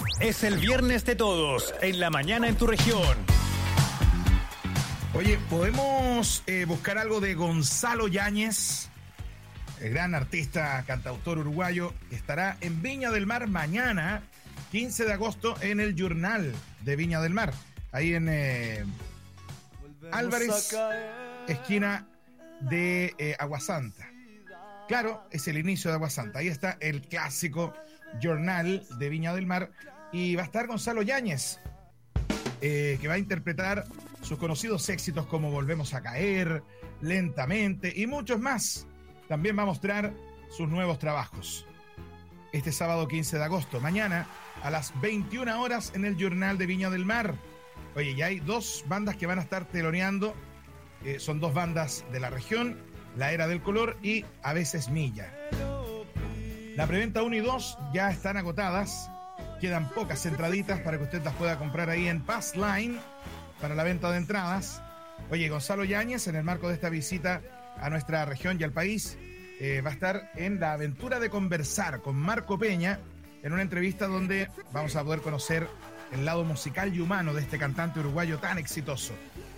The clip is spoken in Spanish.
Es el viernes de todos, en la mañana en tu región. Oye, ¿podemos buscar algo de Gonzalo Yáñez? El gran artista, cantautor uruguayo, que estará en Viña del Mar mañana, 15 de agosto, en el Journal de Viña del Mar. Ahí en Álvarez, esquina de Aguasanta. Claro, es el inicio de Aguasanta. Ahí está el clásico Journal de Viña del Mar. Y va a estar Gonzalo Yáñez, que va a interpretar sus conocidos éxitos como Volvemos a caer, Lentamente y muchos más. También va a mostrar sus nuevos trabajos. Este sábado 15 de agosto, mañana a las 21 horas en el Journal de Viña del Mar. Oye, ya hay dos bandas que van a estar teloneando. Son dos bandas de la región, La Era del Color y A Veces Milla. La preventa 1 y 2 ya están agotadas. Quedan pocas entraditas para que usted las pueda comprar ahí en Pass Line para la venta de entradas. Oye, Gonzalo Yáñez, en el marco de esta visita a nuestra región y al país, va a estar en la aventura de conversar con Marco Peña en una entrevista donde vamos a poder conocer el lado musical y humano de este cantante uruguayo tan exitoso.